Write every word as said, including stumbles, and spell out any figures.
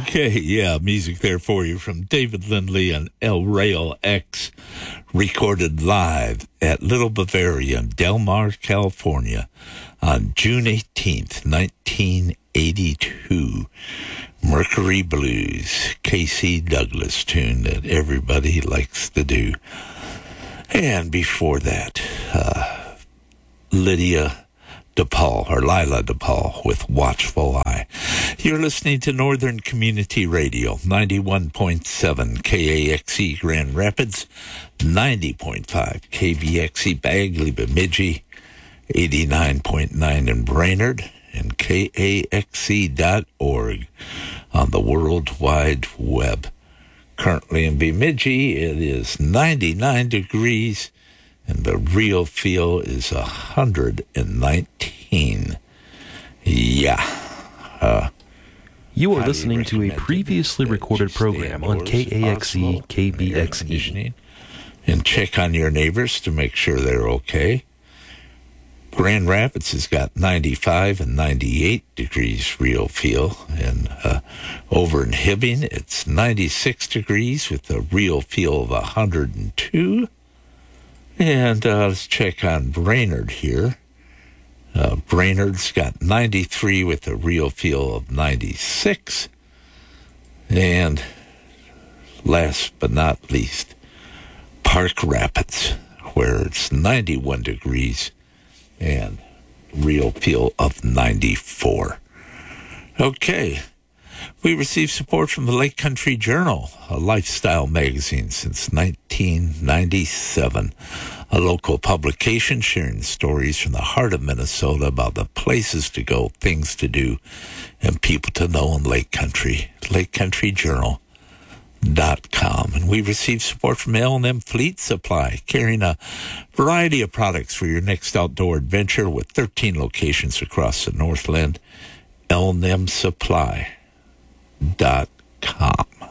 Okay, yeah, music there for you from David Lindley and El Rayo X, recorded live at Little Bavaria in Del Mar, California on June eighteenth, nineteen eighty-two. Mercury Blues, K C Douglas tune that everybody likes to do. And before that, uh, Lydia DePaul, or Lila DePaul, with Watchful Eye. You're listening to Northern Community Radio, ninety-one point seven K A X E Grand Rapids, ninety point five K B X E Bagley Bemidji, eighty-nine point nine in Brainerd, and K A X E dot org on the World Wide Web. Currently in Bemidji, it is ninety-nine degrees, and the real feel is one hundred nineteen. Yeah. Uh, you are listening to a previously recorded program on K A X E K B X E. And check on your neighbors to make sure they're okay. Grand Rapids has got ninety-five and ninety-eight degrees real feel. And uh, over in Hibbing, it's ninety-six degrees with a real feel of one hundred two. And uh, let's check on Brainerd here. Uh, Brainerd's got ninety-three with a real feel of ninety-six. And last but not least, Park Rapids, where it's ninety-one degrees and real feel of ninety-four. Okay. We receive support from the Lake Country Journal, a lifestyle magazine since nineteen ninety-seven, a local publication sharing stories from the heart of Minnesota about the places to go, things to do, and people to know in Lake Country, lake country journal dot com. And we receive support from L and M Fleet Supply, carrying a variety of products for your next outdoor adventure with thirteen locations across the Northland. L and M Supply. Dot com.